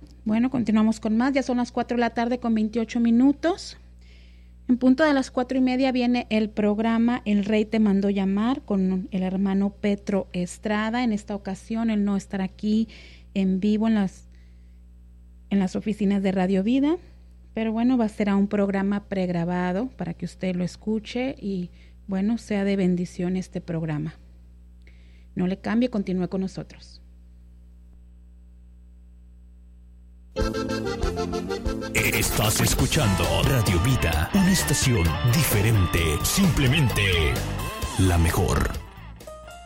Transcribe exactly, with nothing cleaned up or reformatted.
Bueno, continuamos con más. Ya son las cuatro de la tarde con veintiocho minutos. En punto de las cuatro y media viene el programa El Rey te mandó llamar con el hermano Petro Estrada. En esta ocasión él no estará aquí en vivo en las, en las oficinas de Radio Vida, pero bueno, va a ser un programa pregrabado para que usted lo escuche y bueno, sea de bendición este programa. No le cambie, continúe con nosotros. Estás escuchando Radio Vida, una estación diferente, simplemente la mejor.